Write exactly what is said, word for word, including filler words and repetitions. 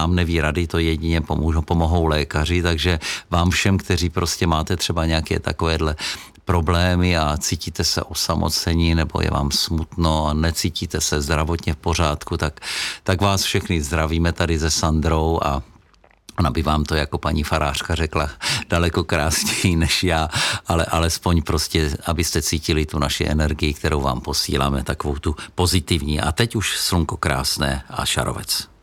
sám neví rady, to jedině pomůžou, pomohou lékaři, takže vám všem, kteří prostě máte třeba nějaké takovéhle problémy a cítíte se osamocení nebo je vám smutno a necítíte se zdravotně v pořádku, tak, tak vás všechny zdravíme tady se Sandrou a ona by vám to jako paní farářka řekla daleko krásněji než já, ale alespoň prostě, abyste cítili tu naši energii, kterou vám posíláme, takovou tu pozitivní. A teď už slunko krásné a šarovec.